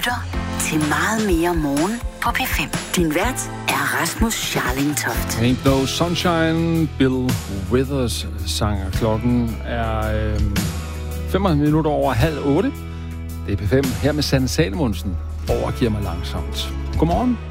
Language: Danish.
lytter til Meget mere morgen på P5. Din vært er Rasmus Scharling-Toft. Ain't no sunshine, Bill Withers sanger. Klokken er 5 minutter over 7:30. Det er P5 her med Sanne Salomonsen. Overgiver mig langsomt. Godmorgen.